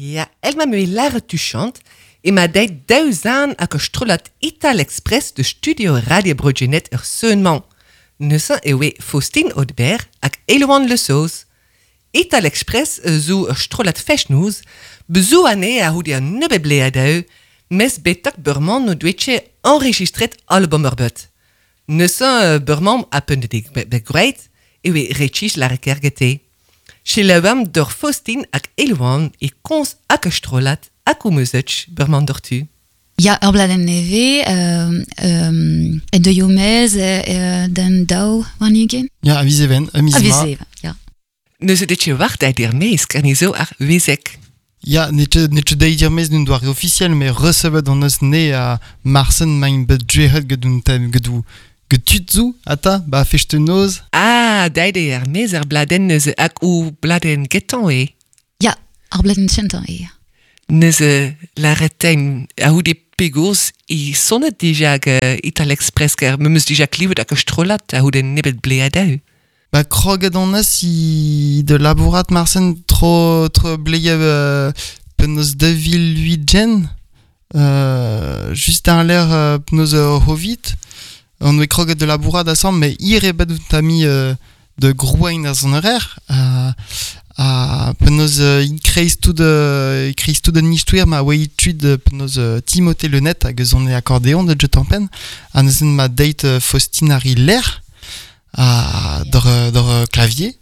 Ja, elle m'a mis l'air touchante et m'a dit 2 ans à que je trouve Ital Express de studio Radio Brogenet seulement. Nous sommes Faustine Audebert avec Eloane Le Sauce. Ital Express zo je trouve fechnouz, bezo année à houdi un nebe bleadeu, mais betak Burman no dweche enregistret album erbut. Nous sommes Burman à peine de begreid et rechich la rekergete. Chez le wam door Faustine ak Eloane et cons ak strolat ak umuzuch Burman dortu. Ja, bladen neve, de jomez, den dau, wanneer Ja, aviseven, Aviseven, ja. Nous sommes wacht à dire mais carnizo ar wezek. Ja, netje deidir mez nun doar officiel, mais recevet an eus ne a marsen main bedrehet gedou getutzu, ata, ba fechte noz. Ah, daider mais bladen nous ak ou bladen getan Ja, bladen tjentan Nous la retain à ou des pegos i sonnet déjà que Ital Express car me mus déjà klivet ak strolat à ou den nebet bleadau. Ba kroget an eus i de labourat marsen tro bleie penaos 2008 just ar l'air penaos hovit. On oe kroget de labourat asam, mais ir ebet tami de grouain ar zon erer a penaos kreiz tout de nichtouer ma oe tud penaos Timothée Le Net hag zon e accordéon de jetampen a neuzen ma date Faustine ari l'air door clavier.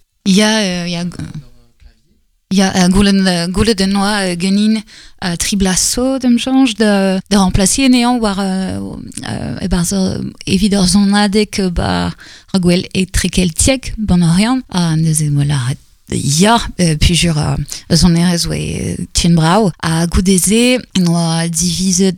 Ja, goule de noa genin triblasso dem change de remplacer néant war évidemment zon adek ba ragwel et trekeltiek ban orient a neuze mola ja pujur zon erez oe tien brau a goudeze noa divise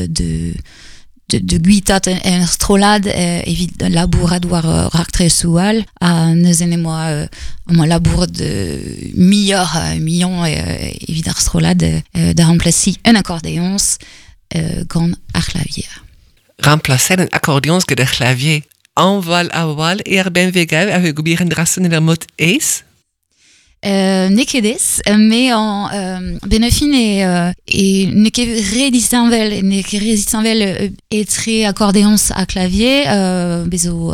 de guitat en strolad evit labourad war raktre soual a neuzen moi labour de million evit ar strolad da remplaci un accordéons gant ar clavier. Remplacer un accordéons que de clavier en val a val et ben vegau avec gobiren drassen in der mot eis. Nekedes, mais en benefin et neke redistinvel etre accordéons à clavier bezo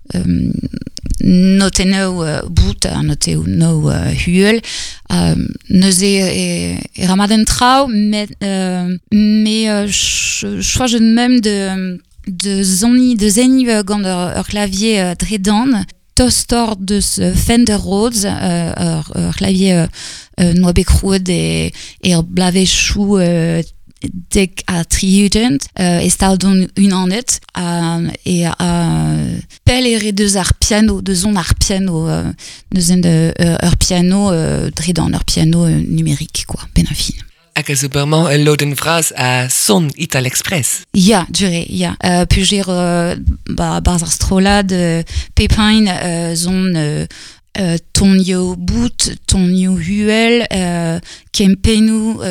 note no bout note no huel neuze et ramaden trau mais je crois je même de zeni gant ur clavier dredan tostor de Fender Rhodes clavier noa bekrouet et blave chou dek a triudent et staldon une anet et pel ere deus ar piano de zon ar piano neuzen de ur piano dredan ur piano numérique quoi benafin. Ak superman loden vraz a son Ital Express. Ja, jure, ja. Pujir bar ar strolad Pepin zon tonio bout, tonio huel, kempenou,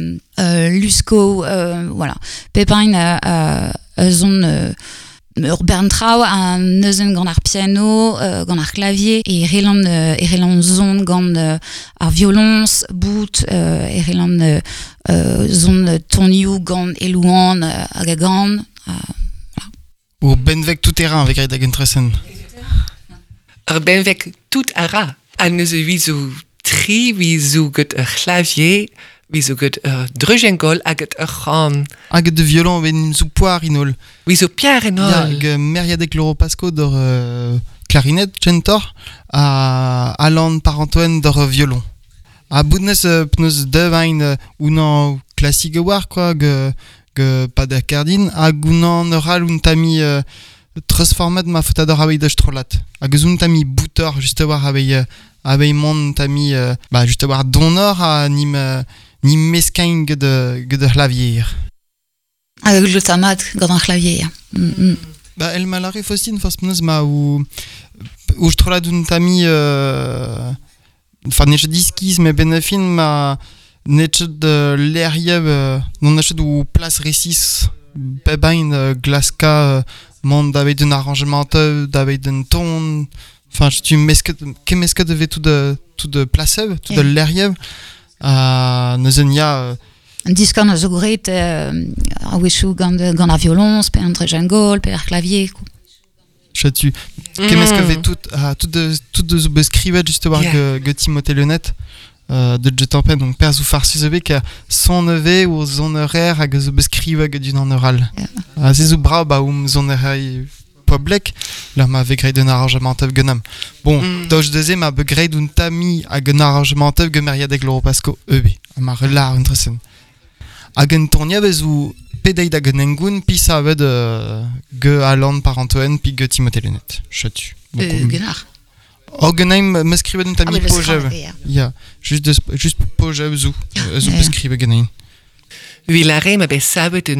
lusko, voilà. Pepin zon ur berntrau a neuzen gant ar piano, gant ar clavier, et relan zon gant ar violons, bout, et relan zon tonio gant elouan hag a gant. Ou benvek tout terrain avec Aida Gentresen. Benvek tout ara. A neuze vizo tri, vizo get ur clavier, vizo get ur drugengol hag ur ran. Hag de violon ben sou poar inol. Vizo piar enol. Ja, hag meriadek Loro Pasco d'or clarinette, gentor, a Alan Parantoen d'or violon. A boudnez pneus devain unan klassik war, quoi, ge pad ar kerdin, hag unan eural un tami transformat ma fotador avei de strolat. Hag un tami boutor, juste war avei mon tami, juste war donor a nim meskain ge de clavier. Hag glutamat gant ar clavier. El malare Faustine fos pneus ma ou strolat un tami enfin, neche diskiz, mais benefin ma neche de l'eriev non neche ou place récis bebain glaska mont d'avet un arrangement d'avet un ton enfin tu mesket de tout de place tout de l'eriev Neuzen ya... Un disque en zo gret a wechou gant ar violons, per an trejangol, per ar clavier. Chatu. Kemesk ave tout de zo beskrivet just war ge Timothée Lenet de Jetampen, donc per zo farsus ebe ka son neve ou zon horaire hag zo beskrivet ge d'un an oral. Se zo bra ba zon horaire poblek, là ma ve greit un arrangement tev genam. Bon, doj deze ma be greit un tami hag un arrangement tev ge meriadeg loro pasko ebe. Ma relar entresen. Hag un tournia bez ou pedei da genengoun pis avet ge Alan Parentoen pi ge Timothée Lenet. Chatu. Gunnar. Genaim me skrivet un tami pojev. Ja, just pojev zo. Zo beskrivet genaim. Vilare ma be sabet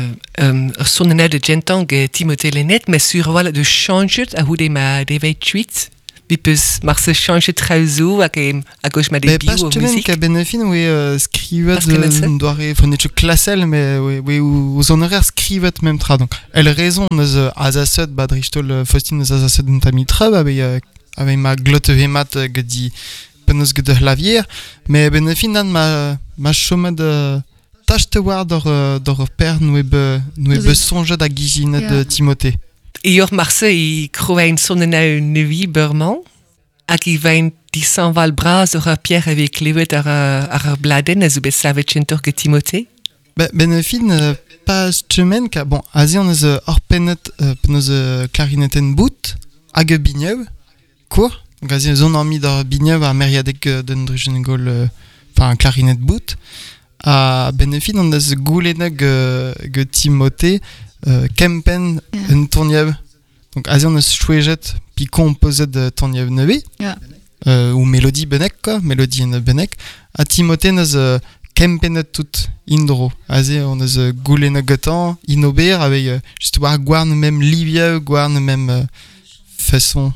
un sonnenet de gentan ge Timothée Lenet, mais sur voilà de changer à hoe de ma devait tweet. Bipus mar se changer trauzo a gauche ma de bio ou musique. Ka benefin we skrivet doare fonetcho klassel mais we os honoraires skrivet même tra donc elle raison neus azasset badrichtol Faustine neus azasset un tami treb avec ma glottevemat gedi penos ge de clavier mais benefin nan ma chomed tâche war d'or père nous be songe da gizinet de Timothée. Ior Marse I croein sonnenau nevi Burman, ac I vain disan val bras or Pierre avec levet ar bladen a zo bet savet chentor ge Timothée. Benefin pas chemen ka bon azi on eus or penet penos clarineten bout hag bigneu cour donc azi zon ami d'or bigneu a meriadek d'un drugenegol enfin clarinet bout a benefin on eus gouleneg ge Timothée Kempen un tourniev. Donc azi on eus chouejet pi composé de tourniev neve. Ou mélodie benek quoi, mélodie en benek. A Timothée neus Kempenet tout indro. Azi on eus gouleneg getan inober avec juste war gwarn même Livia, gwarn même façon.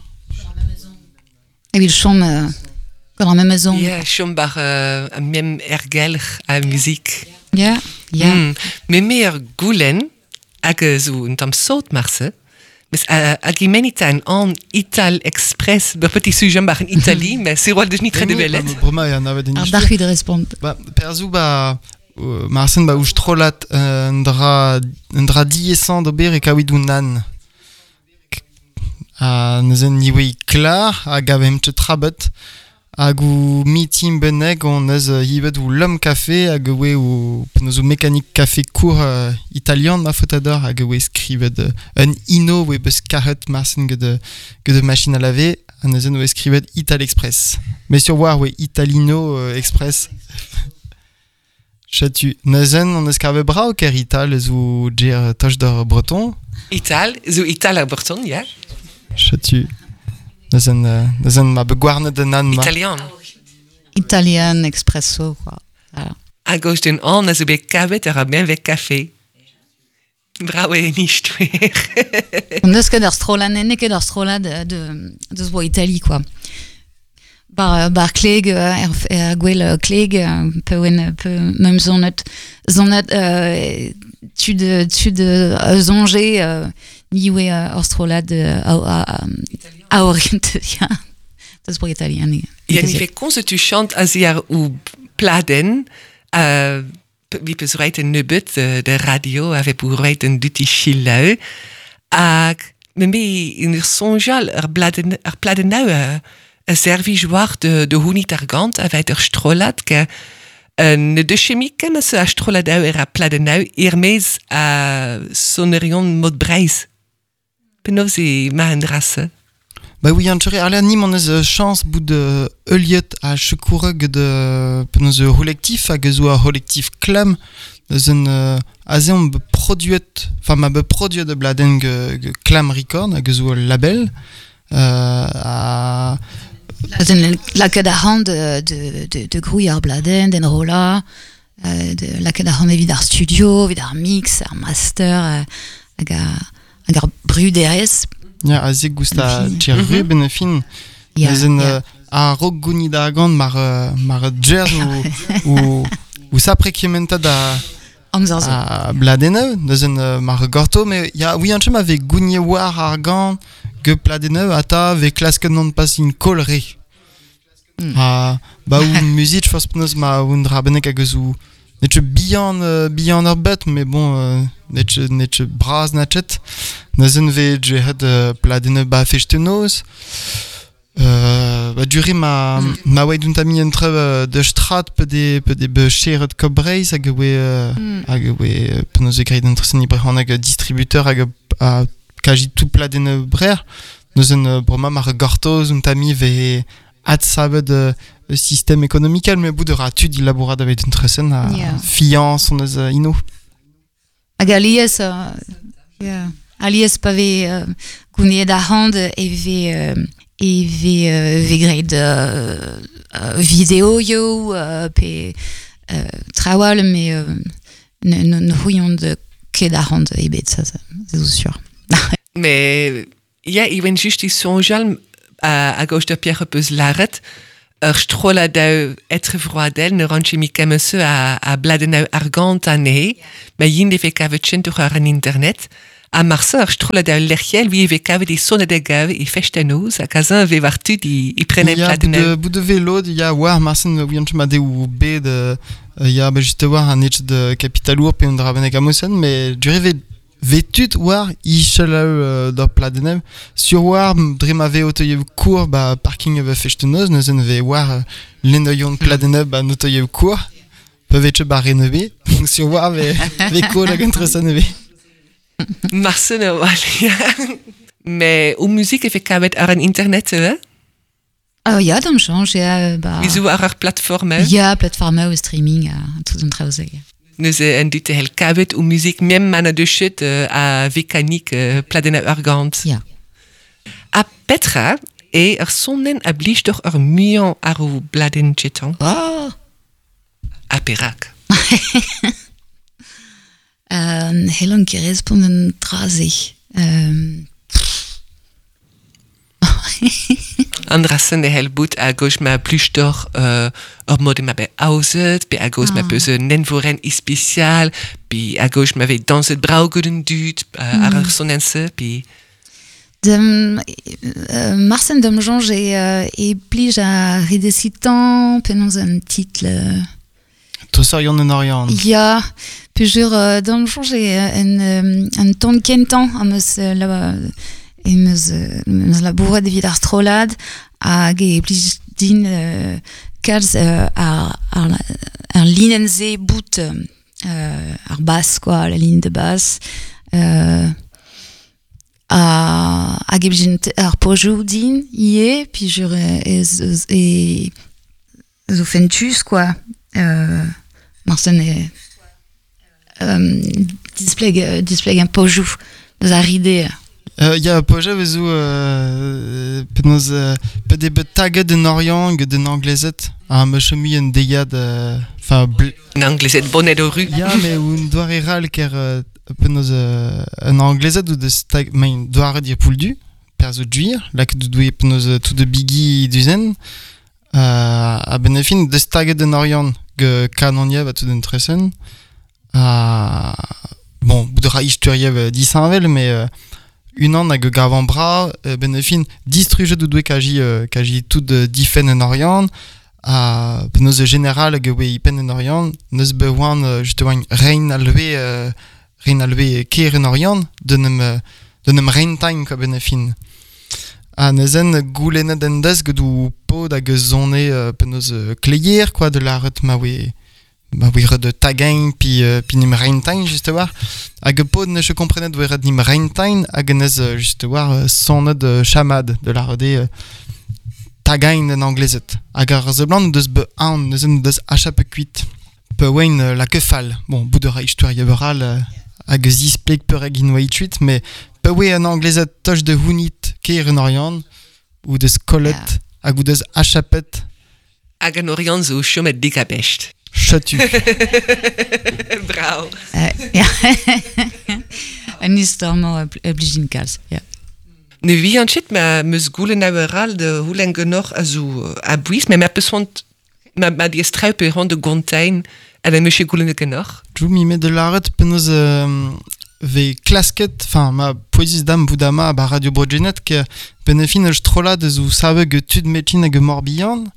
Et il chom dans la même maison. Ja, chom bar même ergel a musique. Ja. Mais meilleur goulen hag zo un tam saut marse, mais hag I menitain an Ital Express, be petit sujet bar en Italie, mais c'est roi de niet très de belet. Broma ya navet en. D'archi de respond. Perzu Marsen ouj trolat un dra diesant d'ober e kawid un nan. Neuzen niwei klar hag avem te trabet hag ou mitim beneg on eus hivet ou l'homme café hag oue ou penaos ou mécanique café court italien ma fotador hag oue skrivet un ino oue beus karet marsen ge de machine à laver an neuzen oue skrivet Ital Express. Mais sur war oue Italino Express. Chatu. Neuzen on eus karve bra o ker Ital zo djer toch d'or breton. Ital, zo Ital a Breton, ja. Chatu. Neuzen ma begwarne de nan ma. Italien expresso quoi. Voilà. A gauche d'un an a zo bet kavet ar a ben vek café. Bravo e nicht weer. On eus ket ar strolan enne ket ar strola de zo Italie quoi. Bar kleg gwell kleg peu même zonet tu de zonger niwe ar strola a orient ja. Das ist Italien. Ja, ni fait constituant asiar ou pladen wie bezoreit een nubut de radio avait bourreit een duty chillau a me in sonjal pladen nou a servijoir de hunit argant avait strolat que de chimie ken se a stroladau a pladen nou irmez a sonerion mod breis penosi ma endrasse. Bah oui, en chere, ala ni mon eus chance bout de euliet a chekoureg de penaos collectif hag zo a collectif klam eus un aze on be produet, enfin ma be produet de bladen ge klam record hag zo label a la ket a hand de grouille ar bladen den rola la ket a hand evit ar studio evit ar mix ar master hag ar bruderes. Ja, aze gousta tcherru benefin. Neuzen a rog gouni da gant mar djers ou saprekimenta da bladeneu, neuzen mar gorto, mais ya oui anchem ave gouni war ar gant ge bladeneu ata ve klasket non pas in kolre. Bah ou musique, je pense que ma un drabenek hag eus ou netche bihan ur bet, mais bon, netche braz natchet. Neuzen ve djehet pladene ba fechtenoz. Duri ma oaid un tami entre de strat pe de be cheret cobreiz hag ewe penaos e graet entre sen ibrehant hag distributeur hag a kaji tout pladene brer. Neuzen broma mar gortoz un tami ve ad sabed système économique, mais bout de ratud il labourad avec une tresen à fiance on eus ino. Hag alies, alies pa ve gounet da hand ve graet vidéo yo pe trawal, mais ne rouillon de ket da hand ebet, ça c'est sûr. Mais il ven just i sonjal a gauche de Pierre peus laret, strola dau etre vroadel ne ranche mi kemese a bladenau argant a ne, ma yin de fe kavet chentour ar an internet, a marsa strola dau lerchiel vi ve kavet i sonne de gav i fechtenoz, a kazan ve vartud i prenen bladenau. Bout de vélo, ya war marsen ouian ma de ou b de ya juste war an etch de capitalour pe un drabenek amosen, mais du rêve vetut war ichel da pladenem sur war drema ve otoyev cour ba parking ve fechtenoz neuzen ve war lenoyon pladenem ba notoyev cour peuvent être ba rénové sur war ve cour la gantresaneve Marsen wal. Mais ou musique fait kavet ar an internet Ja, dan change, ja. Wieso ar plateforme? Ja, plateforme ou streaming, tout un trauzeg. Nous en dit hel kavet ou musique même mana de shit a vekanik pladena argant. Ja. A Petra e sonnen a blij doch ar muian ar o bladen chetan. Oh! A perak. Heel een keer responden trazig. Andrassen de hel bout a gauche ma blij doch op mode ma be auset, pe a gauche ma peuze nen voren i special, pe a gauche ma ve danset brauguden dut, ar sonnense, pe... Marsen de Mjonge est plige à redécitant, penons un titre. Tosar yon en orion. Ja, puis jure dans Mjonge un ton kentan, a meus la bourre de vidar strolad, a ge plige din kalz ar linenze bout ar basse, quoi, la ligne de basse. A gebjen ar pojou din ie, puis jure zo fentus, quoi. Marsen displeg un pojou deus ar ride. Ya pojou vezou penaos pe de bet taget en orion de anglaiset a me chemi en deiad enfin en anglaiset bonnet de rue. Ya mais un doar eral ker penaos en anglaiset ou de stag main doar dir pouldu per zo duir la que doue penaos tout de bigi duzen a benefin de staget en orion ge kanoniev a tout den tresen bon bout de raïch turiev disanvel mais un an hag gavan bra benefin distruge de doue kaji tout de difen en orion a penaos général hag we ipen en orion neus bewan justement rein alve ker en orion de nem reintain ka benefin a nezen goulenet en des gedou pod hag zonne penaos kleier quoi de la ret ma we de tagain pi nim reintain juste war hag pod ne je comprenet de ret nim reintain hag nez juste war sonne de chamade de la rede tagain en anglaiset hag ar zeblant deus be an nezen deus achape kuit pe wein la kefal bon bout de raich tuarieveral hag zispleg pereg in waituit mais pe we en anglaiset toch de hunit ker en orion ou deus kolet hag ou deus achapet hag an orion zo chomet dikabecht. Chatu. Bravo. Ja. En istormo plijin kalz, ja. Nu wie an chit ma meus goulen naueral de houlen genor a zo a buis, mais ma pesont ma die struipe rond de gontein en een monsieur goulen genor. Jou mi met de laret penaos ve klasket, enfin ma poesis dam boudama ba Radio Brogenet ke benefin el strola de zo sabe ge tud metin hag morbihan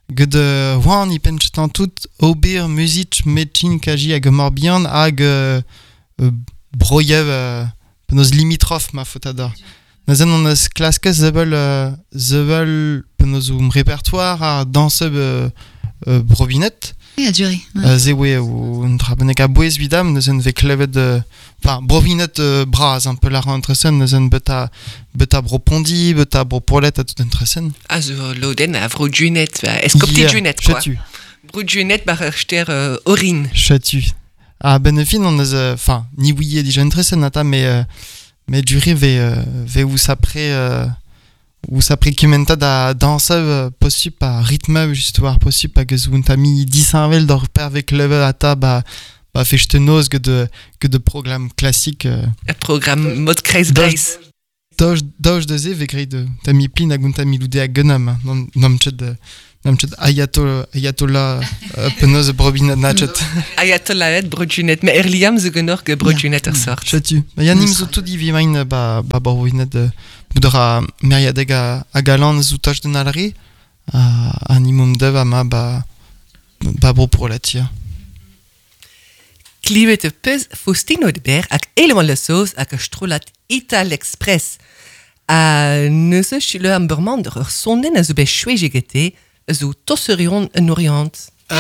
Ged oan I penchetan tout ober music metchin kaji hag morbihan hag broiev penaos limitrof ma fotador. Nazen on eus klaskez zevel penaos répertoire ar danseb brovinet. Et à durer. Zewe ou un trabenek a bouez vidam neuzen ve klevet brovinet braz un peu la rentresen neuzen beta bropondi, beta bropolet a tout entresen. Ah, zo loden a vro dunet, eskopti dunet, quoi. Chatu. Vro dunet bar ur ster orin. Chatu. A benefin on eus, ni ouie déjà entresen ata, mais durer ve ou s'appré kimenta da dansev possible à rythme justoire possible à que un tami 10 vel d'or per avec level ata ba fechte noz que de programme classique Un programme mode kreis breis. doj de ze ve gré de tami plin hag un tami loude a gunam nom chet ayatollah penoz brobinat nachet Ayatollah et brodunet, mais erliam ze genor que brodunet ur sort. chatu yanim zo tout divi main ba brobinat boudra meriadeg a galan zoutach de nalre a nimum dev ama ba bro pour la tir. Klivet peus Faustine Audebert ak eleman le sauce ak strolat Ital Express. A neuze chile amberman ur sonnen a zo bet chouegete zo tosserion en orient.